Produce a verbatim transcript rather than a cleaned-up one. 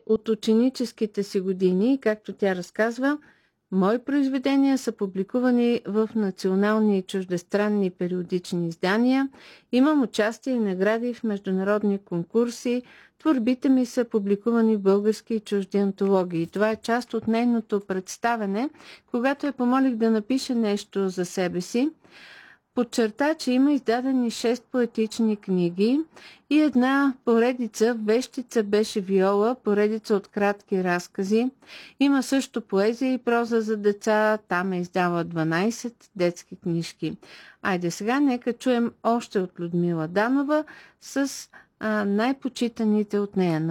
от ученическите си години, както тя разказва, мои произведения са публикувани в национални и чуждестранни периодични издания. Имам участие и награди в международни конкурси. Творбите ми са публикувани в български и чужди антологии. Това е част от нейното представене, когато я помолих да напише нещо за себе си. Подчерта, че има издадени шест поетични книги и една поредица "Вещица беше Виола", поредица от кратки разкази. Има също поезия и проза за деца. Там е издала дванайсет детски книжки. Айде сега, нека чуем още от Людмила Данова с а, най-почитаните от нея.